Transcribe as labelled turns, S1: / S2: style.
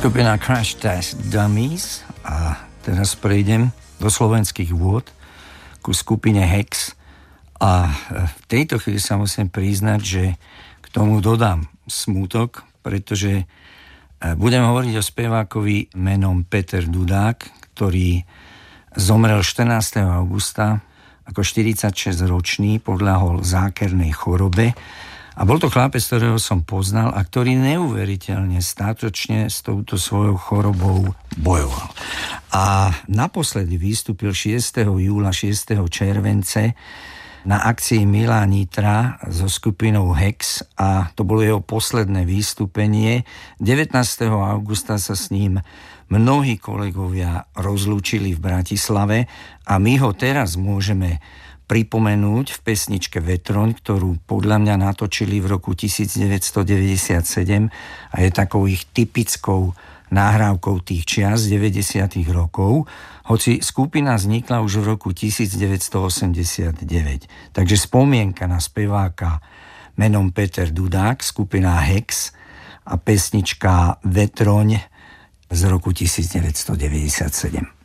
S1: Skupina Crash Test Dummies a teraz prejdem do slovenských vôd ku skupine Hex a v tejto chvíli sa musím priznať, že k tomu dodám smútok, pretože budem hovoriť o spevákovi menom Peter Dudák, ktorý zomrel 14. augusta ako 46-ročný, podľahol zákernej chorobe. A bol to chlapec, ktorého som poznal a ktorý neuveriteľne státočne s touto svojou chorobou bojoval. A naposledy vystúpil 6. júla, 6. července na akcii Milá Nitra so skupinou Hex a to bolo jeho posledné vystúpenie. 19. augusta sa s ním mnohí kolegovia rozlúčili v Bratislave a my ho teraz môžeme pripomenúť v pesničke Vetroň, ktorú podľa mňa natočili v roku 1997 a je takou ich typickou nahrávkou tých čias 90. rokov, hoci skupina vznikla už v roku 1989. Takže spomienka na speváka menom Peter Dudák, skupina Hex a pesnička Vetroň z roku 1997.